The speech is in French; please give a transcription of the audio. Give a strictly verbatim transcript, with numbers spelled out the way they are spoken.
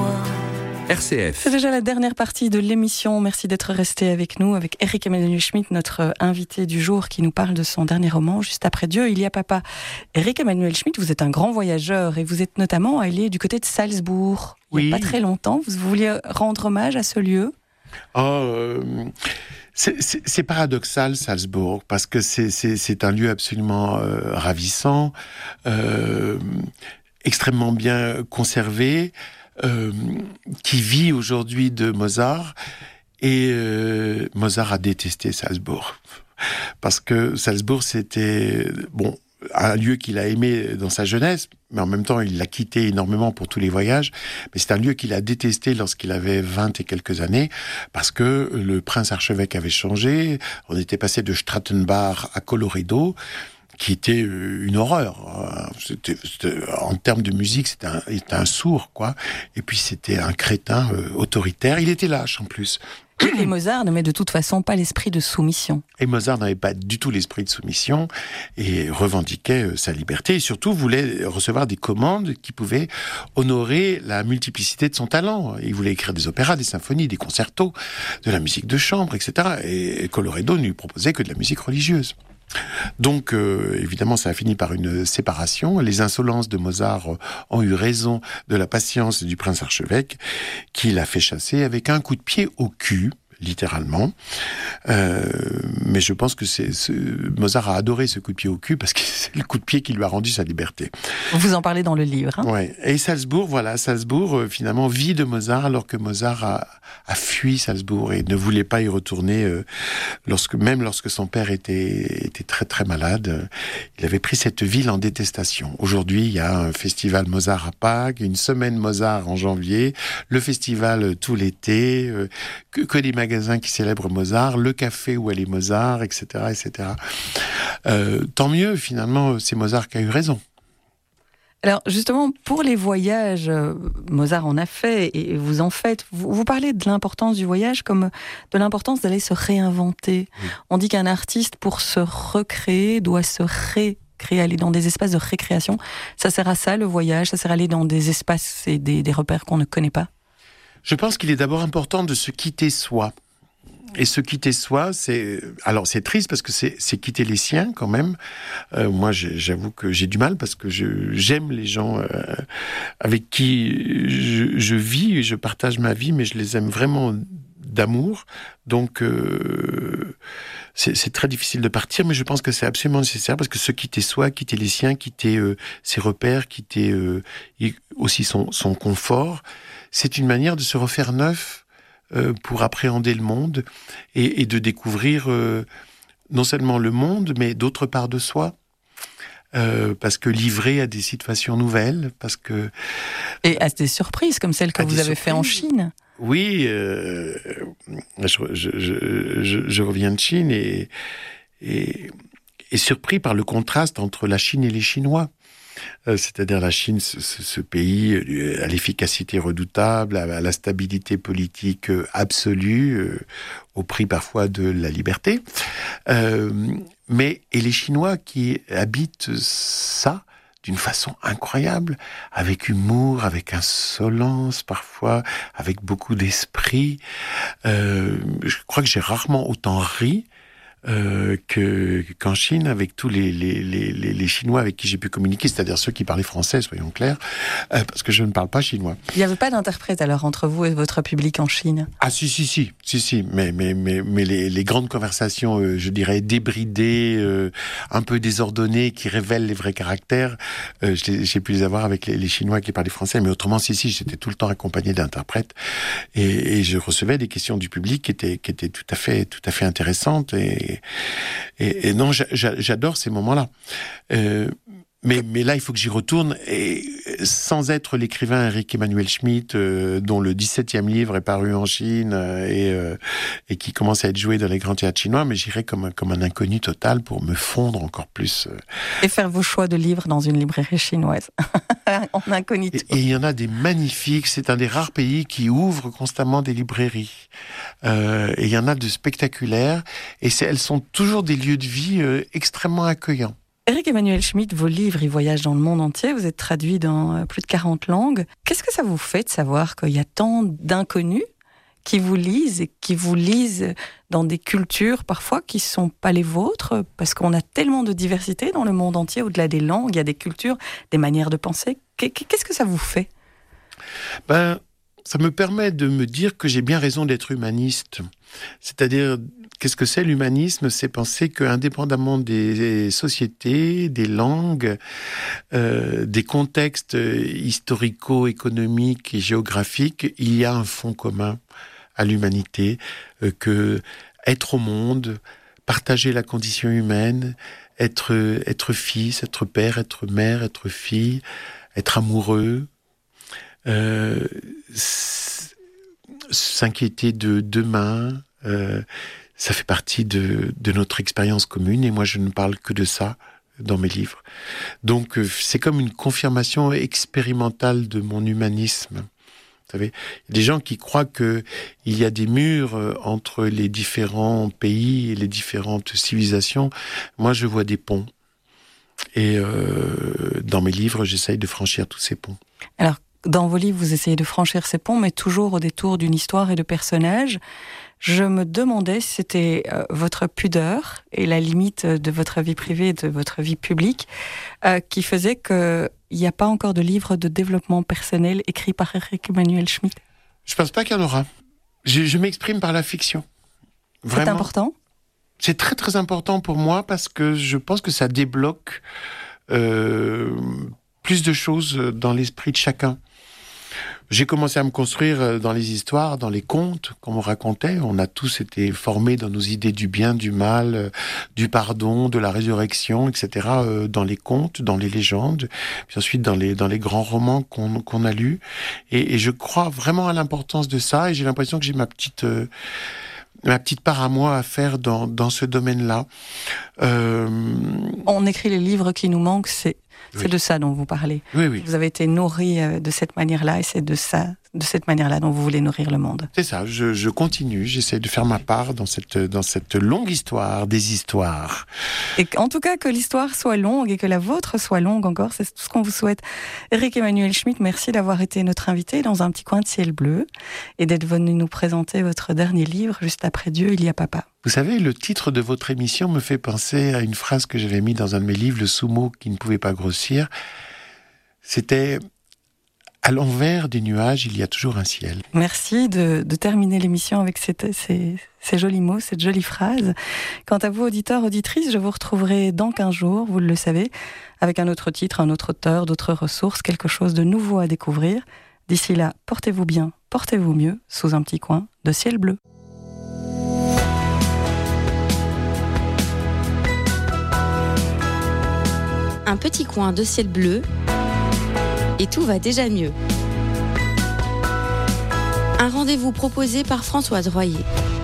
R C F. C'est déjà la dernière partie de l'émission. Merci d'être resté avec nous, avec Éric Emmanuel Schmitt, notre invité du jour, qui nous parle de son dernier roman, Juste après Dieu, il y a papa. Éric Emmanuel Schmitt, vous êtes un grand voyageur et vous êtes notamment allé du côté de Salzbourg. Il n'y a Oui. pas très longtemps. Vous vouliez rendre hommage à ce lieu ? Oh, euh, c'est, c'est, c'est paradoxal, Salzbourg, parce que c'est, c'est, c'est un lieu absolument euh, ravissant, euh, extrêmement bien conservé, euh, qui vit aujourd'hui de Mozart. Et euh, Mozart a détesté Salzbourg, parce que Salzbourg, c'était... bon. un lieu qu'il a aimé dans sa jeunesse, mais en même temps, il l'a quitté énormément pour tous les voyages. Mais c'est un lieu qu'il a détesté lorsqu'il avait vingt et quelques années, parce que le prince archevêque avait changé. On était passé de Strattenbach à Colloredo, qui était une horreur. C'était, c'était, en termes de musique, c'était un, c'était un sourd, quoi. Et puis, c'était un crétin euh, autoritaire. Il était lâche, en plus. Et Mozart ne met de toute façon pas l'esprit de soumission. Et Mozart n'avait pas du tout l'esprit de soumission et revendiquait euh, sa liberté et surtout voulait recevoir des commandes qui pouvaient honorer la multiplicité de son talent. Il voulait écrire des opéras, des symphonies, des concertos, de la musique de chambre, et cetera. Et Colloredo ne lui proposait que de la musique religieuse. Donc, euh, évidemment, ça a fini par une séparation. Les insolences de Mozart euh, ont eu raison de la patience du prince archevêque, qui l'a fait chasser avec un coup de pied au cul, littéralement. Euh, mais je pense que c'est, c'est, Mozart a adoré ce coup de pied au cul parce que c'est le coup de pied qui lui a rendu sa liberté. Vous en parlez dans le livre. Hein ? Ouais. Et Salzbourg, voilà, Salzbourg, euh, finalement, vit de Mozart alors que Mozart a, a fui Salzbourg et ne voulait pas y retourner, euh, lorsque, même lorsque son père était, était très très malade. Euh, il avait pris cette ville en détestation. Aujourd'hui, il y a un festival Mozart à Pâques, une semaine Mozart en janvier, le festival euh, tout l'été, euh, que, que des magasins qui célèbrent Mozart, le café où elle est Mozart, et cetera, et cetera. Euh, tant mieux, finalement, c'est Mozart qui a eu raison. Alors justement, pour les voyages, Mozart en a fait et vous en faites. Vous, vous parlez de l'importance du voyage comme de l'importance d'aller se réinventer. Oui. On dit qu'un artiste, pour se recréer, doit se récréer, aller dans des espaces de récréation. Ça sert à ça, le voyage, ça sert à aller dans des espaces et des, des repères qu'on ne connaît pas. Je pense qu'il est d'abord important de se quitter soi. Et se quitter soi, c'est... alors c'est triste parce que c'est, c'est quitter les siens quand même. Euh, moi, j'avoue que j'ai du mal parce que je, j'aime les gens euh, avec qui je, je vis et je partage ma vie, mais je les aime vraiment d'amour. Donc, euh, c'est, c'est très difficile de partir, mais je pense que c'est absolument nécessaire parce que se quitter soi, quitter les siens, quitter euh, ses repères, quitter euh, aussi son, son confort, c'est une manière de se refaire neuf euh, pour appréhender le monde et, et de découvrir euh, non seulement le monde, mais d'autres parts de soi. Euh, parce que livré à des situations nouvelles, parce que... Et à des surprises, comme celle que vous avez fait en Chine. Oui, euh, je, je, je, je, je reviens de Chine et, et, et surpris par le contraste entre la Chine et les Chinois. Euh, c'est-à-dire la Chine, ce, ce pays à l'efficacité redoutable, à la stabilité politique absolue, euh, au prix parfois de la liberté. Euh, mais et les Chinois qui habitent ça d'une façon incroyable, avec humour, avec insolence parfois, avec beaucoup d'esprit. Euh, je crois que j'ai rarement autant ri Euh, que, qu'en Chine, avec tous les, les, les, les Chinois avec qui j'ai pu communiquer, c'est-à-dire ceux qui parlaient français, soyons clairs, euh, parce que je ne parle pas chinois. Il n'y avait pas d'interprète alors entre vous et votre public en Chine ? Ah si, si, si, si, si, mais, mais, mais, mais les, les grandes conversations, euh, je dirais, débridées, euh, un peu désordonnées, qui révèlent les vrais caractères, euh, j'ai, j'ai pu les avoir avec les, les Chinois qui parlaient français, mais autrement, si, si, j'étais tout le temps accompagné d'interprètes, et, et je recevais des questions du public qui étaient, qui étaient tout à fait, tout à fait intéressantes, et Et, et non, j'adore ces moments-là. Euh, mais, mais là, il faut que j'y retourne. Et sans être l'écrivain Éric Emmanuel Schmitt, euh, dont le dix-septième livre est paru en Chine euh, et, euh, et qui commence à être joué dans les grands théâtres chinois, mais j'irai comme, comme un inconnu total pour me fondre encore plus. Euh. Et faire vos choix de livres dans une librairie chinoise. En incognito. Et il y en a des magnifiques. C'est un des rares pays qui ouvre constamment des librairies. Euh, et il y en a de spectaculaires. Et c'est, elles sont toujours des lieux de vie euh, extrêmement accueillants. Éric Emmanuel Schmitt, vos livres, ils voyagent dans le monde entier. Vous êtes traduit dans plus de quarante langues. Qu'est-ce que ça vous fait de savoir qu'il y a tant d'inconnus qui vous lisent et qui vous lisent dans des cultures parfois qui ne sont pas les vôtres, parce qu'on a tellement de diversité dans le monde entier, au-delà des langues, il y a des cultures, des manières de penser. Qu'est-ce que ça vous fait ? Ben, ça me permet de me dire que j'ai bien raison d'être humaniste. C'est-à-dire, qu'est-ce que c'est l'humanisme ? C'est penser qu'indépendamment des sociétés, des langues, euh, des contextes historico-économiques et géographiques, il y a un fond commun à l'humanité, euh, que être au monde, partager la condition humaine, être, être fils, être père, être mère, être fille, être amoureux, euh, s'inquiéter de demain, euh, ça fait partie de, de notre expérience commune, et moi je ne parle que de ça dans mes livres. Donc c'est comme une confirmation expérimentale de mon humanisme. Vous savez, il y a des gens qui croient qu'il y a des murs entre les différents pays et les différentes civilisations. Moi, je vois des ponts. Et euh, dans mes livres, j'essaye de franchir tous ces ponts. Alors, dans vos livres, vous essayez de franchir ces ponts, mais toujours au détour d'une histoire et de personnages. Je me demandais si c'était euh, votre pudeur et la limite de votre vie privée et de votre vie publique euh, qui faisait qu'il n'y a pas encore de livre de développement personnel écrit par Éric Emmanuel Schmitt. Je ne pense pas qu'il y en aura. Je, je m'exprime par la fiction. Vraiment. C'est important ? C'est très très important pour moi parce que je pense que ça débloque euh, plus de choses dans l'esprit de chacun. J'ai commencé à me construire dans les histoires, dans les contes qu'on me racontait. On a tous été formés dans nos idées du bien, du mal, du pardon, de la résurrection, et cetera. Dans les contes, dans les légendes, puis ensuite dans les dans les grands romans qu'on qu'on a lus. Et, et je crois vraiment à l'importance de ça. Et j'ai l'impression que j'ai ma petite euh, ma petite part à moi à faire dans dans ce domaine-là. Euh... On écrit les livres qui nous manquent, c'est C'est oui. de ça dont vous parlez. Oui, oui. Vous avez été nourri de cette manière-là et c'est de ça, de cette manière-là dont vous voulez nourrir le monde. C'est ça, je, je continue, j'essaie de faire ma part dans cette, dans cette longue histoire des histoires. Et en tout cas, que l'histoire soit longue et que la vôtre soit longue encore, c'est tout ce qu'on vous souhaite. Éric Emmanuel Schmitt, merci d'avoir été notre invité dans un petit coin de ciel bleu et d'être venu nous présenter votre dernier livre, Juste après Dieu, il y a papa. Vous savez, le titre de votre émission me fait penser à une phrase que j'avais mise dans un de mes livres, Le sumo qui ne pouvait pas grossir. C'était « À l'envers des nuages, il y a toujours un ciel ». Merci de, de terminer l'émission avec cette, ces, ces jolis mots, cette jolie phrase. Quant à vous, auditeurs, auditrices, je vous retrouverai dans quinze jours, vous le savez, avec un autre titre, un autre auteur, d'autres ressources, quelque chose de nouveau à découvrir. D'ici là, portez-vous bien, portez-vous mieux, sous un petit coin de ciel bleu. Un petit coin de ciel bleu et tout va déjà mieux. Un rendez-vous proposé par Françoise Royer.